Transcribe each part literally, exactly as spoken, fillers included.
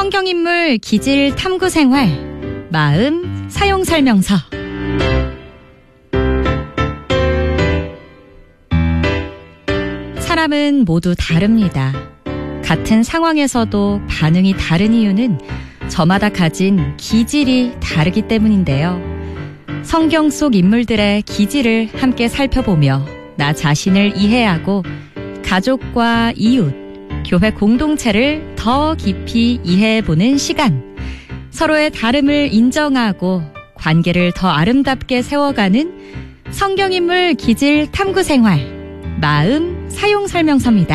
성경인물 기질 탐구 생활, 마음 사용 설명서. 사람은 모두 다릅니다. 같은 상황에서도 반응이 다른 이유는 저마다 가진 기질이 다르기 때문인데요. 성경 속 인물들의 기질을 함께 살펴보며 나 자신을 이해하고 가족과 이웃, 교회 공동체를 더 깊이 이해해보는 시간. 서로의 다름을 인정하고 관계를 더 아름답게 세워가는 성경인물 기질 탐구 생활, 마음 사용 설명서입니다.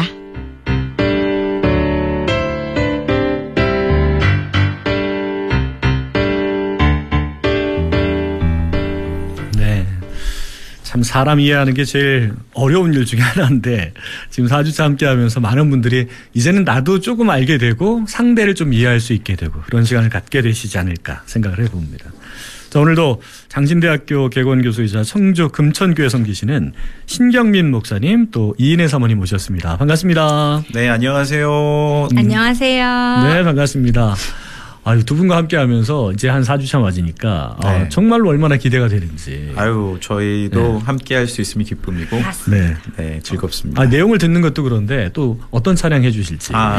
참 사람 이해하는 게 제일 어려운 일 중에 하나인데 지금 사 주차 함께 하면서 많은 분들이 이제는 나도 조금 알게 되고 상대를 좀 이해할 수 있게 되고 그런 시간을 갖게 되시지 않을까 생각을 해봅니다. 자, 오늘도 장신대학교 개건교수이자 청주 금천교회 섬기시는 신경민 목사님 또 이인혜 사모님 모셨습니다. 반갑습니다. 네, 안녕하세요. 음. 안녕하세요. 네, 반갑습니다. 아유, 두 분과 함께 하면서 이제 한 사 주차 맞으니까 네. 아, 정말로 얼마나 기대가 되는지. 아유, 저희도 네. 함께 할 수 있으면 기쁨이고. 네. 네, 즐겁습니다. 아, 내용을 듣는 것도 그런데 또 어떤 찬양 해 주실지. 아,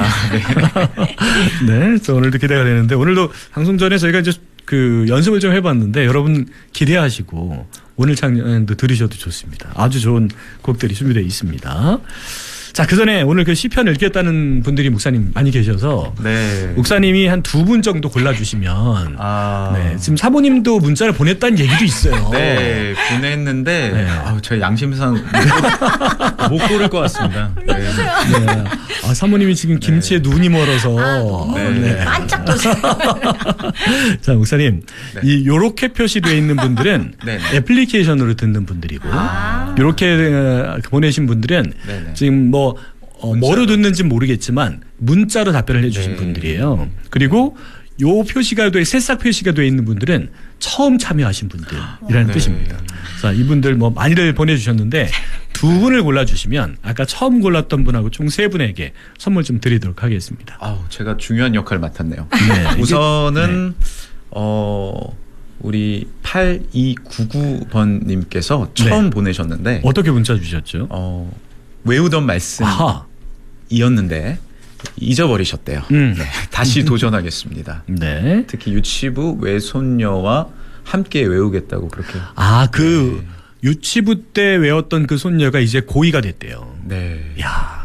네. 네. 저 오늘도 기대가 되는데 오늘도 방송 전에 저희가 이제 그 연습을 좀 해봤는데 여러분 기대하시고 오늘 찬양도 들으셔도 좋습니다. 아주 좋은 곡들이 준비되어 있습니다. 자, 그 전에 오늘 그 시편 읽겠다는 분들이 목사님 많이 계셔서 네. 목사님이 한 두 분 정도 골라주시면 아. 네, 지금 사모님도 문자를 보냈다는 얘기도 있어요. 네, 보냈는데 네. 아우, 저 양심상 못, 못 고를 것 같습니다. 네. 네. 아, 사모님이 지금 김치에 네. 눈이 멀어서 아, 너무 네. 반짝 떠서. 자, 목사님, 네. 이 요렇게 표시되어 있는 분들은 네. 애플리케이션으로 듣는 분들이고 아. 요렇게 보내신 분들은 네, 네. 지금 뭐 어, 뭐로 듣는지 모르겠지만 문자로 답변을 해주신 네. 분들이에요. 그리고 요 표시가 돼 새싹 표시가 되어 있는 분들은 처음 참여하신 분들이라는 네. 뜻입니다. 자, 이분들 뭐 많이들 보내주셨는데 두 분을 골라주시면 아까 처음 골랐던 분하고 총 세 분에게 선물 좀 드리도록 하겠습니다. 아우, 제가 중요한 역할을 맡았네요. 네. 우선은 어 우리 팔이구구 번님께서 처음 네. 보내셨는데 어떻게 문자 주셨죠? 어 외우던 말씀이었는데 아하. 잊어버리셨대요. 음. 네, 다시 도전하겠습니다. 네. 특히 유치부 외손녀와 함께 외우겠다고 그렇게. 아, 그 네. 유치부 때 외웠던 그 손녀가 이제 고이가 됐대요. 네. 야,